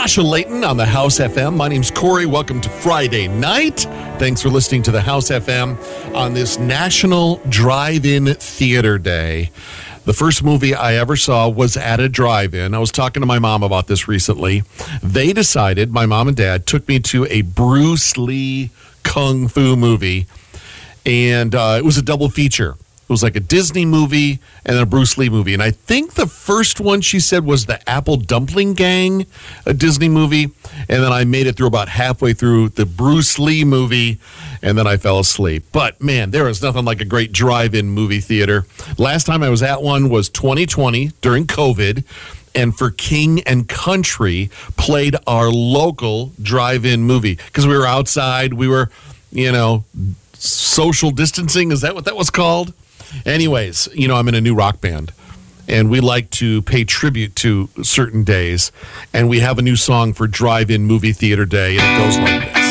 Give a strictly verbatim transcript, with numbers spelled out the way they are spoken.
Tasha Layton on the House F M. My name's Corey. Welcome to Friday night. Thanks for listening to the House F M on this National Drive-In Theater Day. The first movie I ever saw was at a drive-in. I was talking to my mom about this recently. They decided, my mom and dad took me to a Bruce Lee Kung Fu movie, and uh, it was a double feature. It was like a Disney movie and then a Bruce Lee movie. And I think the first one she said was the Apple Dumpling Gang, a Disney movie. And then I made it through about halfway through the Bruce Lee movie, and then I fell asleep. But, man, there is nothing like a great drive-in movie theater. Last time I was at one was twenty twenty during COVID. And For King and Country played our local drive-in movie because we were outside. We were, you know, social distancing. Is that what that was called? Anyways, you know, I'm in a new rock band, and we like to pay tribute to certain days, and we have a new song for Drive-In Movie Theater Day, and it goes like this.